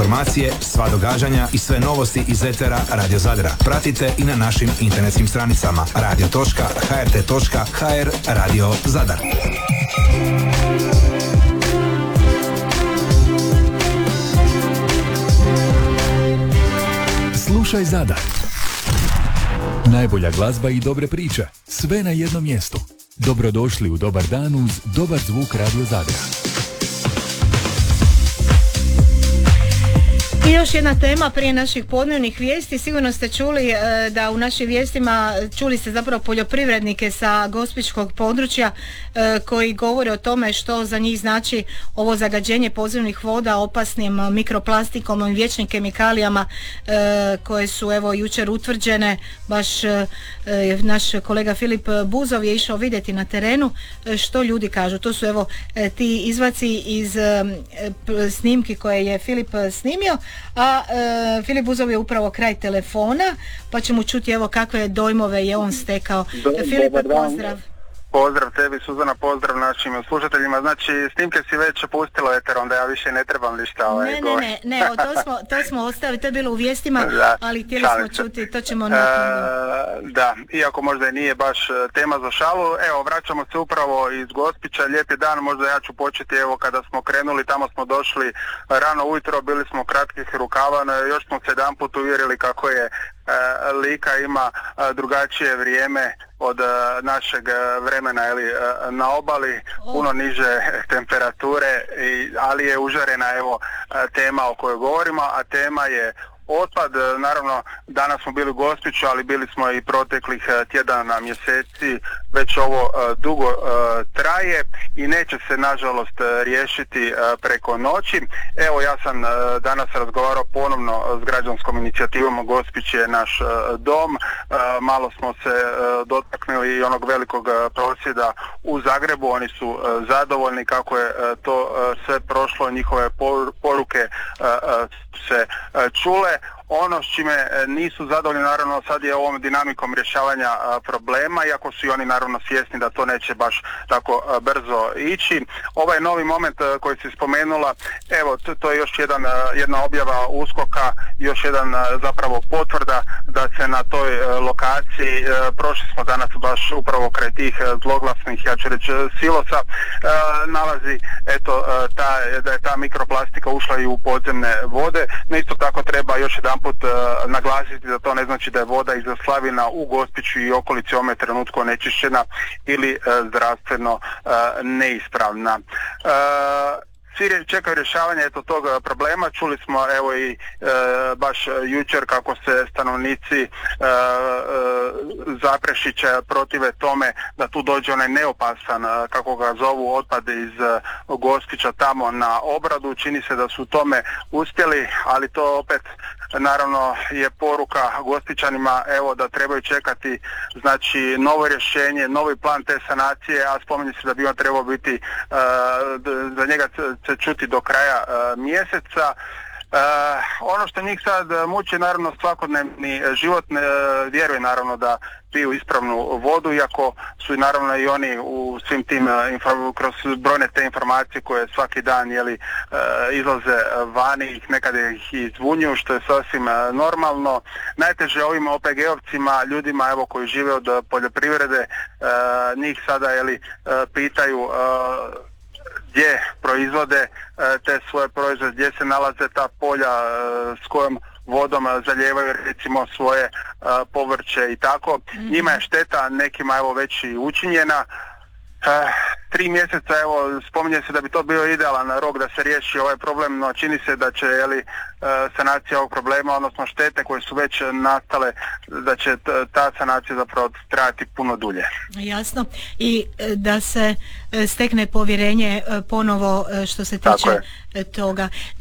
informacije, sva događanja i sve novosti iz etera Radio Zadra. Pratite i na našim internetskim stranicama radio.hrt.hr Radio Zadar. Slušaj Zadar. Najbolja glazba i dobre priče. Sve na jednom mjestu. Dobrodošli u dobar dan uz dobar zvuk Radio Zadra. I još jedna tema prije naših podnevnih vijesti. Sigurno ste čuli da u našim vijestima čuli ste zapravo poljoprivrednike sa gospićkog područja koji govore o tome što za njih znači ovo zagađenje podzemnih voda opasnim mikroplastikom i vječnim kemikalijama koje su evo jučer utvrđene. Baš naš kolega Filip Buzov je išao vidjeti na terenu što ljudi kažu. To su evo ti izvaci iz snimki koje je Filip snimio. A Filip Buzov je upravo kraj telefona, pa ćemo čuti evo kakve dojmove je on stekao. Filipe, pozdrav. Pozdrav tebi, Suzana, pozdrav našim slušateljima. Znači, snimke si već pustilo eter, onda ja više ne trebam ništa Ne, to smo ostavili, to je bilo u vijestima, da, ali htjeli smo čuti, to ćemo da, iako možda i nije baš tema za šalu. Evo, vraćamo se upravo iz Gospića, lijep je dan, možda ja ću početi, evo, kada smo krenuli, tamo smo došli rano ujutro, bili smo kratkih rukava, još smo se jedanput uvjerili kako je Lika ima drugačije vrijeme od našeg vremena na obali, puno niže temperature, ali je užarena evo tema o kojoj govorimo, a tema je otpad. Naravno, danas smo bili u Gospiću, ali bili smo i proteklih tjedana, mjeseci, već ovo dugo traje i neće se nažalost riješiti preko noći. Evo, ja sam danas razgovarao ponovno s građanskom inicijativom Gospić je naš dom. Malo smo se dotaknuli i onog velikog prosvjeda u Zagrebu. Oni su zadovoljni kako je to sve prošlo, njihove poruke se čule. Ono s čime nisu zadovoljni, naravno, sad je ovom dinamikom rješavanja problema, iako su i oni naravno svjesni da to neće baš tako brzo ići. Ovaj novi moment koji si spomenula, evo, to je još jedna objava USKOK-a, još jedan zapravo potvrda da se na toj lokaciji, prošli smo danas baš upravo kraj tih zloglasnih, ja ću reći, silosa, nalazi, eto, da je ta mikroplastika ušla i u podzemne vode. No isto tako treba još jedan put naglasiti da to ne znači da je voda iz Slavina u Gospiću i okolici ovome trenutku onečišćena ili zdravstveno neispravna. Svi čekaju rješavanje tog problema. Čuli smo evo i baš jučer kako se stanovnici Zaprešića protive tome da tu dođe onaj neopasan, kako ga zovu, otpad iz Gospića tamo na obradu. Čini se da su tome uspjeli, ali to opet naravno je poruka Gospićanima, evo, da trebaju čekati znači novo rješenje, novi plan te sanacije, a spominje se da bi on trebao biti za njega se čuti do kraja mjeseca. Ono što njih sad muči, naravno, svakodnevni život, vjeruje naravno da piju ispravnu vodu, iako su i naravno i oni u svim tim kroz brojne te informacije koje svaki dan izlaze vani, nekada ih izvunjuju, što je sasvim normalno. Najteže ovim OPG-ovcima, ljudima evo koji žive od poljoprivrede, njih sada pitaju gdje proizvode te svoje proizvode, gdje se nalaze ta polja, s kojom vodom zalijevaju recimo svoje povrće i tako. Njima je šteta, nekima evo već i učinjena. 3 mjeseca, evo, spominje se da bi to bio idealan rok da se riješi ovaj problem, no čini se da će sanacija ovog problema, odnosno štete koje su već nastale, da će ta sanacija zapravo trajati puno dulje. Jasno. I da se stekne povjerenje ponovo što se tiče toga.